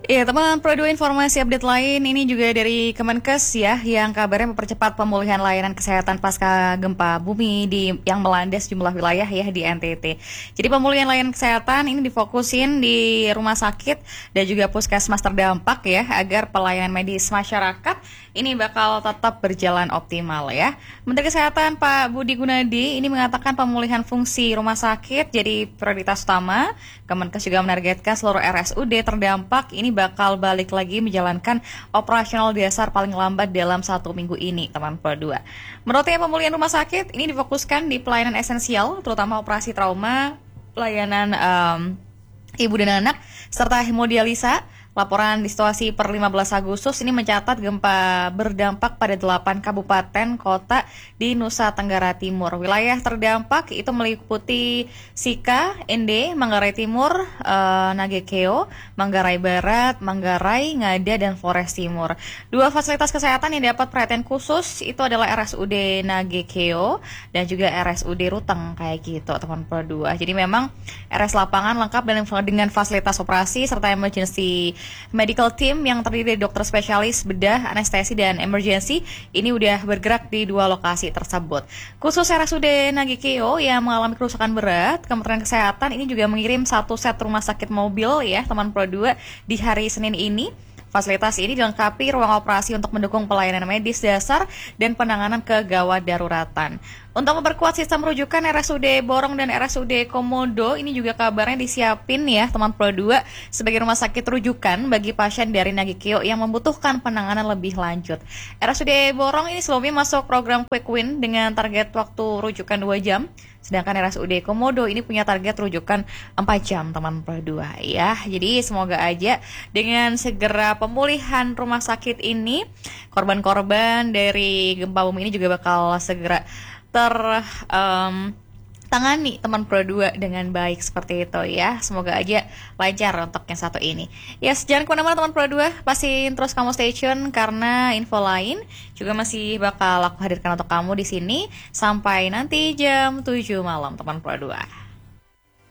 Iya teman, Pro 2 informasi update lain ini juga dari Kemenkes ya, yang kabarnya mempercepat pemulihan layanan kesehatan pasca gempa bumi yang melanda sejumlah wilayah ya di NTT. Jadi pemulihan layanan kesehatan ini difokusin di rumah sakit dan juga puskesmas terdampak ya, agar pelayanan medis masyarakat ini bakal tetap berjalan optimal ya. Menteri Kesehatan Pak Budi Gunadi ini mengatakan pemulihan fungsi rumah sakit jadi prioritas utama. Kemenkes juga menargetkan seluruh RSUD terdampak ini bakal balik lagi menjalankan operasional dasar paling lambat dalam 1 minggu ini, teman Pro 2. Menurutnya pemulihan rumah sakit ini difokuskan di pelayanan esensial, terutama operasi trauma, pelayanan ibu dan anak, serta hemodialisa. Laporan di situasi per 15 Agustus ini mencatat gempa berdampak pada 8 kabupaten kota di Nusa Tenggara Timur. Wilayah terdampak itu meliputi Sika, Ende, Manggarai Timur, Nagekeo, Manggarai Barat, Manggarai, Ngada, dan Flores Timur. Dua fasilitas kesehatan yang dapat perhatian khusus itu adalah RSUD Nagekeo dan juga RSUD Ruteng kayak gitu, teman Pro 2. Jadi memang RS lapangan lengkap dengan fasilitas operasi serta emergency medical team yang terdiri dari dokter spesialis bedah, anestesi, dan emergency ini udah bergerak di dua lokasi tersebut. Khusus RSUD Nagekeo yang mengalami kerusakan berat, Kementerian Kesehatan ini juga mengirim 1 set rumah sakit mobil ya teman Pro 2 di hari Senin ini. Fasilitas ini dilengkapi ruang operasi untuk mendukung pelayanan medis dasar dan penanganan kegawat daruratan. Untuk memperkuat sistem rujukan RSUD Borong dan RSUD Komodo ini juga kabarnya disiapin ya teman Pro 2 sebagai rumah sakit rujukan bagi pasien dari Nagekeo yang membutuhkan penanganan lebih lanjut. RSUD Borong ini sebelumnya masuk program Quick Win dengan target waktu rujukan 2 jam. Sedangkan RSUD Komodo ini punya target rujukan 4 jam teman Pro 2 ya. Jadi semoga aja dengan segera pemulihan rumah sakit ini, korban-korban dari gempa bumi ini juga bakal segera tangani teman Pro 2 dengan baik seperti itu ya. Semoga aja lancar untuk yang satu ini. Yes, jangan kemana-mana teman Pro 2, pastiin terus kamu stay tune karena info lain juga masih bakal aku hadirkan untuk kamu di sini sampai nanti jam 7 malam teman Pro 2.